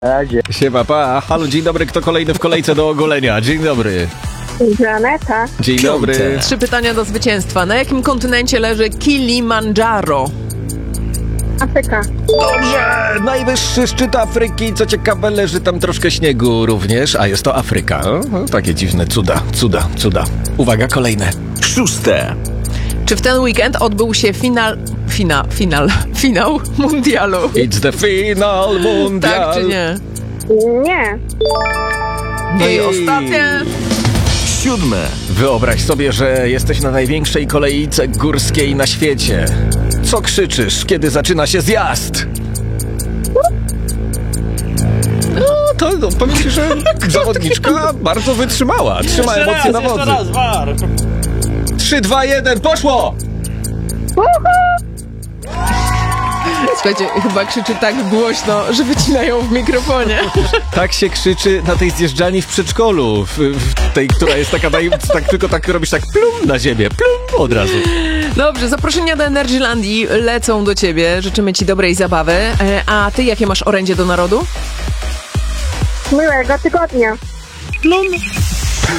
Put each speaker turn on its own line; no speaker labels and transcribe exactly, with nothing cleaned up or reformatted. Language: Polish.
razie.
Siema, pa. Halo, dzień dobry. Kto kolejny w kolejce do ogolenia? Dzień dobry.
Żaneta.
Dzień dobry.
Trzy pytania do zwycięstwa. Na jakim kontynencie leży Kilimandżaro?
Afryka.
Dobrze! Najwyższy szczyt Afryki. Co ciekawe, leży tam troszkę śniegu również, a jest to Afryka. O, o, takie dziwne cuda, cuda, cuda. Uwaga, kolejne.
Szóste.
Czy w ten weekend odbył się final... Fina, final, finał mundialu?
It's the final mundial.
Tak czy nie?
Nie.
No i ostatnie.
Siódme.
Wyobraź sobie, że jesteś na największej kolejce górskiej na świecie. Co krzyczysz, kiedy zaczyna się zjazd? No, to no, powiem ci, że zawodniczka bardzo wytrzymała. Trzyma
Jeszcze
emocje
raz,
na
jeszcze
wodzy.
raz, war.
trzy, dwa, jeden, poszło!
Słuchajcie, chyba krzyczy tak głośno, że wycinają w mikrofonie.
Tak się krzyczy na tej zjeżdżalni w przedszkolu. W, w tej, która jest taka, naj, tak, tylko tak robisz tak plum na ziemię. Plum od razu.
Dobrze, zaproszenia do Energylandii lecą do ciebie. Życzymy ci dobrej zabawy. E, A ty jakie masz orędzie do narodu?
Miłego tygodnia.
Plum.